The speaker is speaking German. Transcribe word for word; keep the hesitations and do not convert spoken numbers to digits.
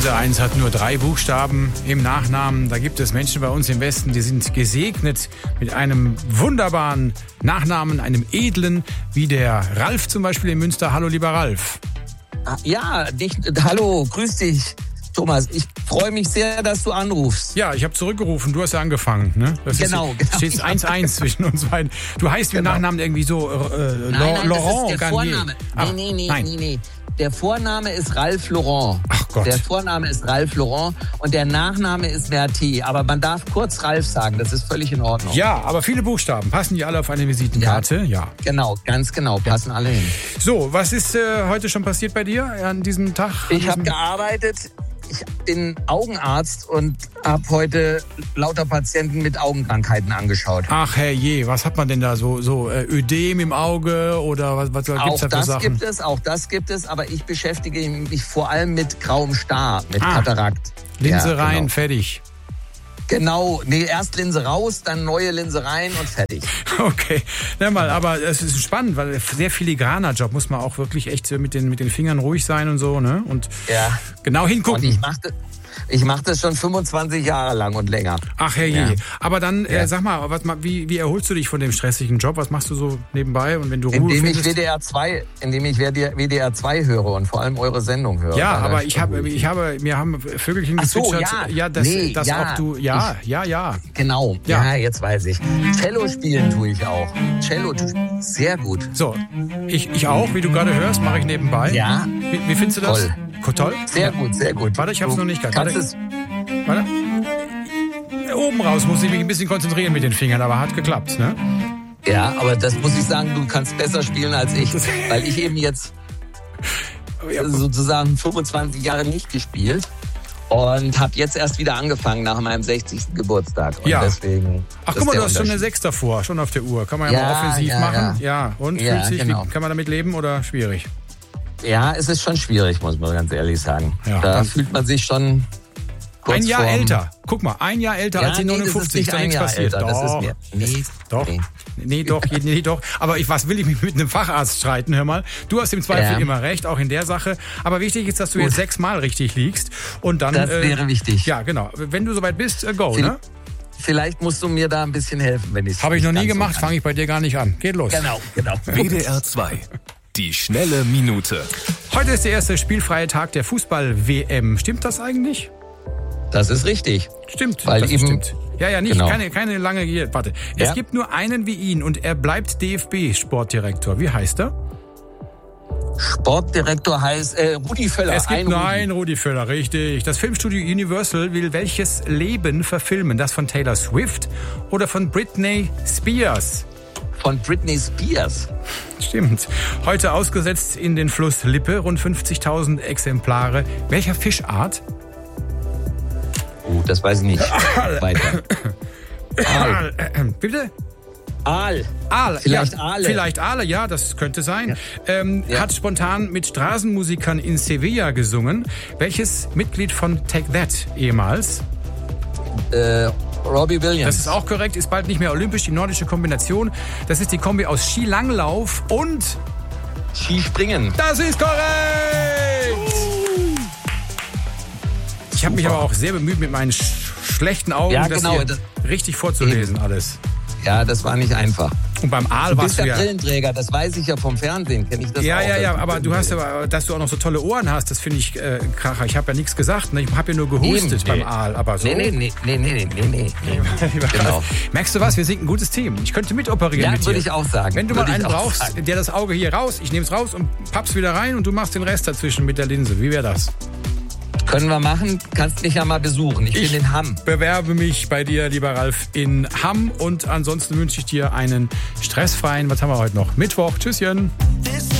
Unser Eins hat nur drei Buchstaben im Nachnamen. Da gibt es Menschen bei uns im Westen, die sind gesegnet mit einem wunderbaren Nachnamen, einem edlen, wie der Ralf zum Beispiel in Münster. Hallo, lieber Ralf. Ja, dich, hallo, grüß dich, Thomas. Ich freue mich sehr, dass du anrufst. Ja, ich habe zurückgerufen, du hast ja angefangen. Ne? Das genau, ist, genau. Steht eins eins zwischen uns beiden. Du heißt mit genau. Nachnamen irgendwie so äh, nein, nein, Laurent das ist der Garnier. Vorname. Ach, nee, nee, nee, nein. nee, nee. Der Vorname ist Ralf Laurent. Ach Gott. Der Vorname ist Ralf Laurent und der Nachname ist Merti. Aber man darf kurz Ralf sagen, das ist völlig in Ordnung. Ja, aber viele Buchstaben. Passen die alle auf eine Visitenkarte? Ja. ja. Genau, ganz genau, passen alle hin. So, was ist äh, heute schon passiert bei dir an diesem Tag? Ich habe gearbeitet. Ich bin Augenarzt und habe heute lauter Patienten mit Augenkrankheiten angeschaut. Ach herrje, was hat man denn da so? So äh, Ödem im Auge oder was, was gibt's auch da für das Sachen? gibt es, auch das gibt es, aber ich beschäftige mich vor allem mit grauem Star, mit ah, Katarakt. Linse ja, rein, genau. fertig. Genau, nee, erst Linse raus, dann neue Linse rein und fertig. Okay, na mal, aber es ist spannend, weil sehr filigraner Job, muss man auch wirklich echt mit den, mit den Fingern ruhig sein und so, ne? Und ja. genau hingucken. Und ich mache ich mach das schon fünfundzwanzig Jahre lang und länger. Ach herrje. Ja. Aber dann, ja. äh, sag mal, was, wie, wie erholst du dich von dem stressigen Job? Was machst du so nebenbei? Und wenn du Ruhe indem findest? ich W D R zwei, indem ich W D R zwei höre und vor allem eure Sendung höre. Ja, aber ich habe, ich habe, mir haben Vögelchen gezwitschert. So, ja, ja, das, nee, das ja. auch du, ja, ich, ja, ja. Genau, ja. ja, jetzt weiß ich. Cello spielen tue ich auch. Cello, sehr gut. So, ich, ich auch, wie du gerade hörst, mache ich nebenbei. Ja. Wie, wie findest du das? Toll. Toll? Sehr gut, sehr gut. Warte, ich hab's du noch nicht gehabt. Warte. Es, warte. Oben raus muss ich mich ein bisschen konzentrieren mit den Fingern, aber hat geklappt, ne? Ja, aber das muss ich sagen, du kannst besser spielen als ich, weil ich eben jetzt sozusagen fünfundzwanzig Jahre nicht gespielt und habe jetzt erst wieder angefangen nach meinem sechzigsten Geburtstag. Und ja. deswegen. Ach guck mal, du hast schon eine sechs davor, schon auf der Uhr. Kann man ja, ja mal offensiv ja, machen. Ja, ja. Und ja, fühlt sich, genau. wie, kann man damit leben oder schwierig? Ja, es ist schon schwierig, muss man ganz ehrlich sagen. Ja, da fühlt man sich schon kurz ein Jahr vorm älter. Guck mal, ein Jahr älter ja, als die nee, neunundfünfzig. Das ist nicht ist ein nichts Jahr passiert. Älter. Doch. Das ist mir, nee, doch. Nee. Nee, doch, nee, doch. Aber ich, was will ich mich mit einem Facharzt streiten? Hör mal, du hast im Zweifel ja. immer recht, auch in der Sache. Aber wichtig ist, dass du Gut. jetzt sechsmal richtig liegst. Und dann, das äh, wäre wichtig. Ja, genau. Wenn du soweit bist, äh, go, Viel, ne? Vielleicht musst du mir da ein bisschen helfen, wenn ich es Habe ich noch nie gemacht, so fange ich bei dir gar nicht an. Geht los. Genau, genau. W D R zwei. Die schnelle Minute. Heute ist der erste spielfreie Tag der Fußball-W M. Stimmt das eigentlich? Das ist richtig. Stimmt, Weil das eben, stimmt. Ja, ja, nicht, genau. keine, keine lange hier. Warte. Es ja. gibt nur einen wie ihn und er bleibt D F B-Sportdirektor. Wie heißt er? Sportdirektor heißt äh, Rudi Völler. Es gibt ein nur Rudi. einen Rudi Völler, richtig. Das Filmstudio Universal will welches Leben verfilmen? Das von Taylor Swift oder von Britney Spears? Von Britney Spears. Stimmt. Heute ausgesetzt in den Fluss Lippe, rund fünfzigtausend Exemplare. Welcher Fischart? Oh, das weiß ich nicht. Weiter. Aal. Bitte? Aal. Aal. Vielleicht ja, Aale. Vielleicht Aale, ja, das könnte sein. Ja. Ähm, Ja. Hat spontan mit Straßenmusikern in Sevilla gesungen. Welches Mitglied von Take That ehemals? Äh, Robbie Williams. Das ist auch korrekt, ist bald nicht mehr olympisch, die nordische Kombination. Das ist die Kombi aus Skilanglauf und... Skispringen. Das ist korrekt! Ich habe mich aber auch sehr bemüht, mit meinen sch schlechten Augen Ja, das genau, hier das- richtig vorzulesen alles. Ja, das war nicht einfach. Und beim Aal Du warst bist du der ja... Brillenträger, das weiß ich ja vom Fernsehen, kenne ich das Ja, auch. ja, ja, das aber du hast aber, dass du auch noch so tolle Ohren hast, das finde ich äh, Kracher. Ich habe ja nichts gesagt, ne? Ich habe ja nur gehustet Eben, beim nee. Aal, aber so... Nee, nee, nee, nee, nee, nee, nee, nee. Genau. Merkst du was? Wir sind ein gutes Team. Ich könnte mitoperieren Ja, mit dir. würde ich auch sagen. Wenn du mal Würde ich einen auch brauchst, sagen. der das Auge hier raus, ich nehme es raus und papp's wieder rein und du machst den Rest dazwischen mit der Linse. Wie wäre das? Können wir machen, kannst mich ja mal besuchen. Ich, Ich bin in Hamm. bewerbe mich bei dir, lieber Ralf, in Hamm und ansonsten wünsche ich dir einen stressfreien, was haben wir heute noch? Mittwoch. Tschüsschen.